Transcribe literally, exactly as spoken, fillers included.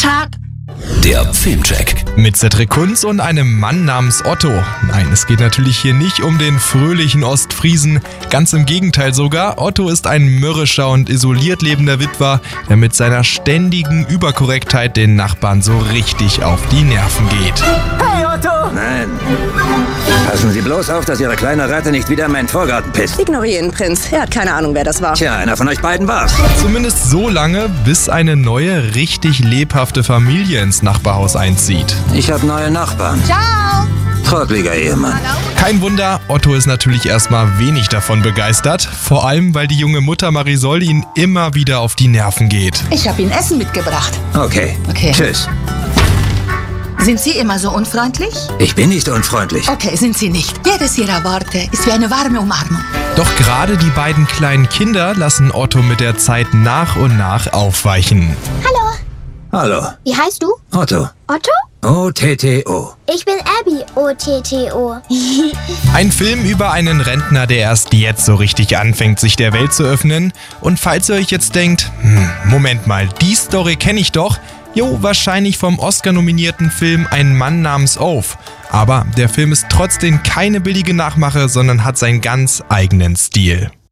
Tag. Der Filmcheck. Mit Cedric Kunz und einem Mann namens Otto. Nein, es geht natürlich hier nicht um den fröhlichen Ostfriesen. Ganz im Gegenteil sogar. Otto ist ein mürrischer und isoliert lebender Witwer, der mit seiner ständigen Überkorrektheit den Nachbarn so richtig auf die Nerven geht. Hey Otto! Nein. Passen Sie bloß auf, dass Ihre kleine Ratte nicht wieder in meinen Vorgarten pisst. Ignorieren, Prinz. Er hat keine Ahnung, wer das war. Tja, einer von euch beiden war's. Zumindest so lange, bis eine neue, richtig lebhafte Familie ins Nachbarhaus einzieht. Ich habe neue Nachbarn. Ciao. Trottliger Ehemann. Kein Wunder, Otto ist natürlich erstmal wenig davon begeistert. Vor allem, weil die junge Mutter Marisol ihn immer wieder auf die Nerven geht. Ich habe Ihnen Essen mitgebracht. Okay. Okay. Tschüss. Sind Sie immer so unfreundlich? Ich bin nicht unfreundlich. Okay, sind Sie nicht. Jedes Ihrer Worte ist wie eine warme Umarmung. Doch gerade die beiden kleinen Kinder lassen Otto mit der Zeit nach und nach aufweichen. Hallo, Hallo. wie heißt du? Otto. Otto? O T T O. Ich bin Abby, O T T O. Ein Film über einen Rentner, der erst jetzt so richtig anfängt, sich der Welt zu öffnen. Und falls ihr euch jetzt denkt, hm, Moment mal, die Story kenne ich doch. Jo, wahrscheinlich vom Oscar-nominierten Film Ein Mann namens Ove. Aber der Film ist trotzdem keine billige Nachmache, sondern hat seinen ganz eigenen Stil.